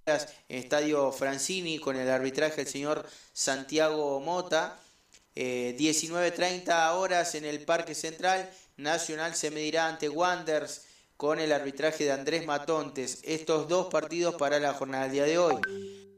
Estadio Francini con el arbitraje del señor Santiago Mota. 19:30 horas en el Parque Central, Nacional se medirá ante Wanderers con el arbitraje de Andrés Matontes. Estos dos partidos para la jornada del día de hoy.